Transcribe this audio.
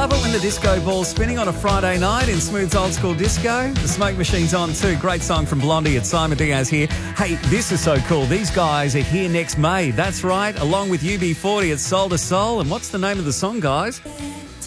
Love it when the disco ball's spinning on a Friday night in Smooth's Old School Disco. The Smoke Machine's on too. Great song from Blondie. It's Simon Diaz here. Hey, this is so cool. These guys are here next May. That's right. Along with UB40, it's Soul to Soul. And what's the name of the song, guys?